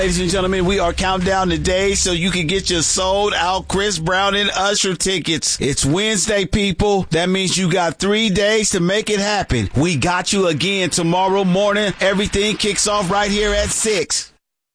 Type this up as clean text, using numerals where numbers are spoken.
Ladies and gentlemen, we are counting down the days so you can get your sold out Chris Brown and Usher tickets. It's Wednesday, people. That means you got 3 days to make it happen. We got you again tomorrow morning. Everything kicks off right here at 6.